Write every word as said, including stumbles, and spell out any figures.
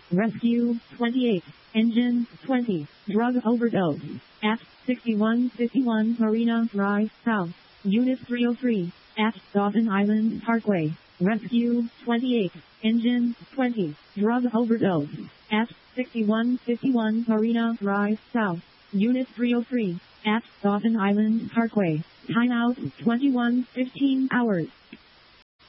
Rescue twenty-eight. Engine twenty. Drug overdose. At sixty-one fifty-one Marina Drive South. Unit three oh three. At Dawson Island Parkway. Rescue twenty-eight. Engine twenty. Drug overdose. At sixty-one fifty-one Marina Drive South. Unit three oh three. At Dawson Island Parkway. Timeout twenty-one fifteen hours.